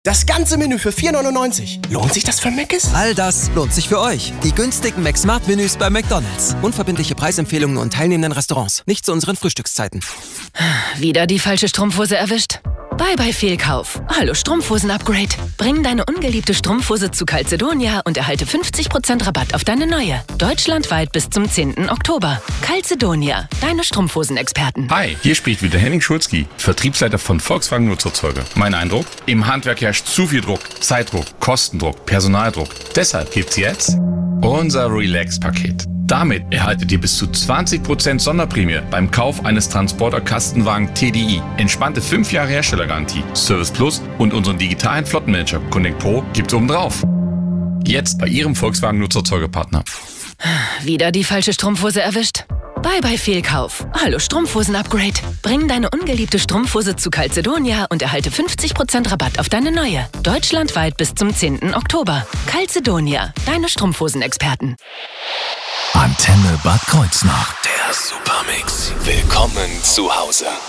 Das ganze Menü für 4,99. Lohnt sich das für Mc's? All das lohnt sich für euch. Die günstigen McSmart-Menüs bei McDonald's. Unverbindliche Preisempfehlungen und teilnehmenden Restaurants. Nicht zu unseren Frühstückszeiten. Wieder die falsche Strumpfhose erwischt? Bye Fehlkauf. Hallo Strumpfhosen-Upgrade. Bring deine ungeliebte Strumpfhose zu Calzedonia und erhalte 50% Rabatt auf deine neue. Deutschlandweit bis zum 10. Oktober. Calzedonia, deine Strumpfhosen-Experten. Hi, hier spricht wieder Henning Schulzki, Vertriebsleiter von Volkswagen Nutzerzeuger. Mein Eindruck? Im Handwerk herrscht zu viel Druck. Zeitdruck, Kostendruck, Personaldruck. Deshalb gibt's jetzt unser Relax-Paket. Damit erhaltet ihr bis zu 20% Sonderprämie beim Kauf eines Transporter-Kastenwagen TDI. Entspannte 5 Jahre Herstellergarantie, Service Plus und unseren digitalen Flottenmanager Connect Pro gibt's obendrauf. Jetzt bei Ihrem Volkswagen Nutzerzeugerpartner. Wieder die falsche Strumpfhose erwischt? Bye Fehlkauf. Hallo Strumpfhosen-Upgrade. Bring deine ungeliebte Strumpfhose zu Calzedonia und erhalte 50% Rabatt auf deine neue. Deutschlandweit bis zum 10. Oktober. Calzedonia, deine Strumpfhosen-Experten. Antenne Bad Kreuznach. Der Supermix. Willkommen zu Hause.